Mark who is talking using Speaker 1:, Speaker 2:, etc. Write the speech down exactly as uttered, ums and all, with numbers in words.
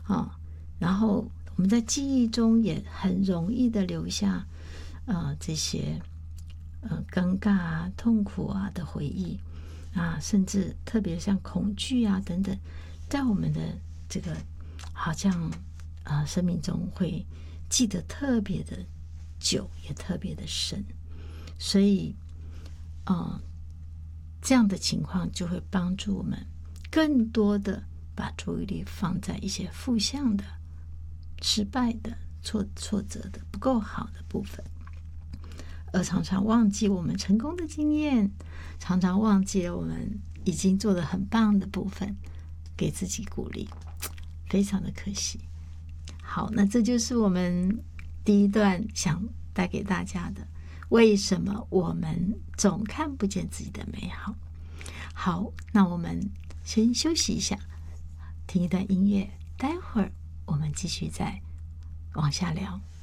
Speaker 1: 啊，然后我们在记忆中也很容易的留下呃这些呃尴尬啊、痛苦啊的回忆啊，甚至特别像恐惧啊等等，在我们的这个好像呃生命中会记得特别的久，也特别的深，所以呃这样的情况就会帮助我们更多的把注意力放在一些负向的、失败的、挫挫折的、不够好的部分，而常常忘记我们成功的经验，常常忘记了我们已经做得很棒的部分，给自己鼓励，非常的可惜。好，那这就是我们第一段想带给大家的，为什么我们总看不见自己的美好。好，那我们先休息一下，听一段音乐，待会儿我们继续再往下聊。